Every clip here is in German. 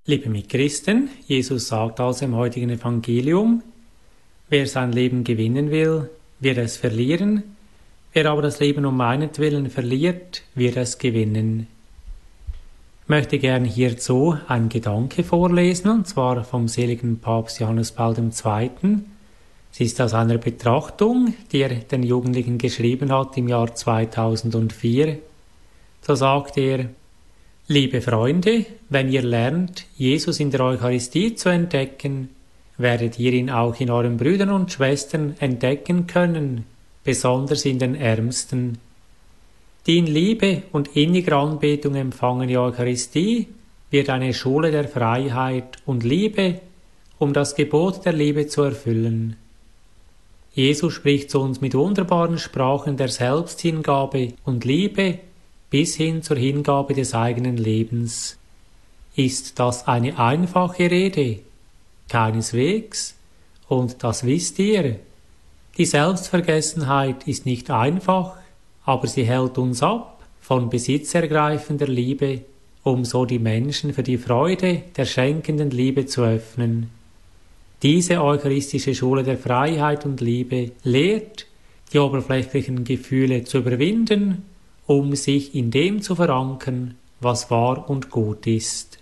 Liebe Mitchristen, Jesus sagt also im heutigen Evangelium, wer sein Leben gewinnen will, wird es verlieren, wer aber das Leben um meinetwillen verliert, wird es gewinnen. Ich möchte gern hierzu einen Gedanke vorlesen, und zwar vom seligen Papst Johannes Paul II. Es ist aus einer Betrachtung, die er den Jugendlichen geschrieben hat im Jahr 2004. So sagt er: Liebe Freunde, wenn ihr lernt, Jesus in der Eucharistie zu entdecken, werdet ihr ihn auch in euren Brüdern und Schwestern entdecken können, besonders in den Ärmsten. Die in Liebe und inniger Anbetung empfangene Eucharistie wird eine Schule der Freiheit und Liebe, um das Gebot der Liebe zu erfüllen. Jesus spricht zu uns mit wunderbaren Sprachen der Selbsthingabe und Liebe bis hin zur Hingabe des eigenen Lebens. Ist das eine einfache Rede? Keineswegs, und das wisst ihr. Die Selbstvergessenheit ist nicht einfach, aber sie hält uns ab von besitzergreifender Liebe, um so die Menschen für die Freude der schenkenden Liebe zu öffnen. Diese eucharistische Schule der Freiheit und Liebe lehrt, die oberflächlichen Gefühle zu überwinden, um sich in dem zu verankern, was wahr und gut ist.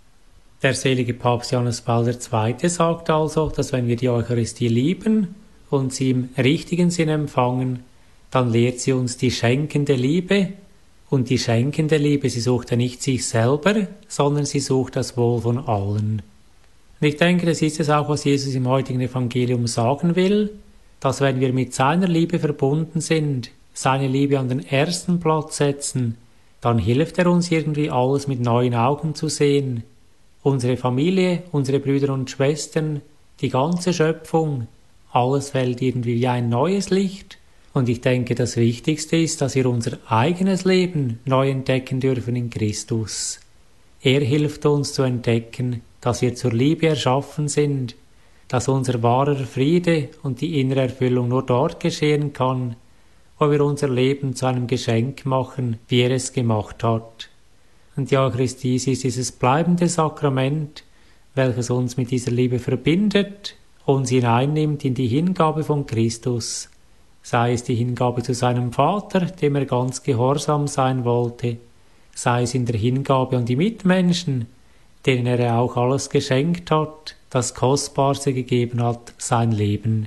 Der selige Papst Johannes Paul II. Sagt also, dass wenn wir die Eucharistie lieben und sie im richtigen Sinn empfangen, dann lehrt sie uns die schenkende Liebe, und die schenkende Liebe, sie sucht ja nicht sich selber, sondern sie sucht das Wohl von allen. Und ich denke, das ist es auch, was Jesus im heutigen Evangelium sagen will, dass wenn wir mit seiner Liebe verbunden sind, seine Liebe an den ersten Platz setzen, dann hilft er uns irgendwie alles mit neuen Augen zu sehen. Unsere Familie, unsere Brüder und Schwestern, die ganze Schöpfung, alles fällt irgendwie wie ein neues Licht. Und ich denke, das Wichtigste ist, dass wir unser eigenes Leben neu entdecken dürfen in Christus. Er hilft uns zu entdecken, dass wir zur Liebe erschaffen sind, dass unser wahrer Friede und die innere Erfüllung nur dort geschehen kann, wo wir unser Leben zu einem Geschenk machen, wie er es gemacht hat. Und die Eucharistie ist dieses bleibende Sakrament, welches uns mit dieser Liebe verbindet, uns hineinnimmt in die Hingabe von Christus, sei es die Hingabe zu seinem Vater, dem er ganz gehorsam sein wollte, sei es in der Hingabe an die Mitmenschen, denen er auch alles geschenkt hat, das Kostbarste gegeben hat, sein Leben.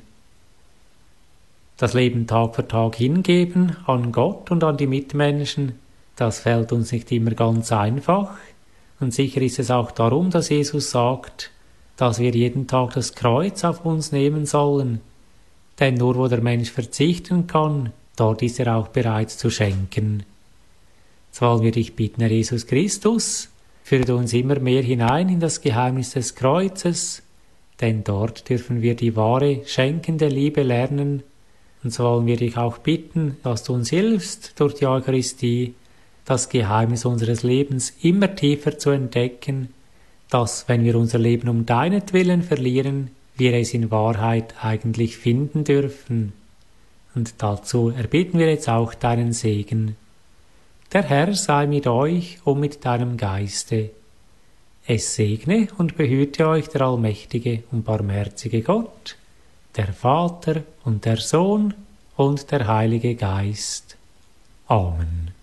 Das Leben Tag für Tag hingeben an Gott und an die Mitmenschen, das fällt uns nicht immer ganz einfach. Und sicher ist es auch darum, dass Jesus sagt, dass wir jeden Tag das Kreuz auf uns nehmen sollen. Denn nur wo der Mensch verzichten kann, dort ist er auch bereit zu schenken. Jetzt wollen wir dich bitten, Herr Jesus Christus, führe uns immer mehr hinein in das Geheimnis des Kreuzes, denn dort dürfen wir die wahre, schenkende Liebe lernen. Und so wollen wir dich auch bitten, dass du uns hilfst, durch die Eucharistie das Geheimnis unseres Lebens immer tiefer zu entdecken, dass, wenn wir unser Leben um deinetwillen verlieren, wir es in Wahrheit eigentlich finden dürfen. Und dazu erbitten wir jetzt auch deinen Segen. Der Herr sei mit euch und mit deinem Geiste. Es segne und behüte euch der allmächtige und barmherzige Gott, der Vater und der Sohn und der Heilige Geist. Amen.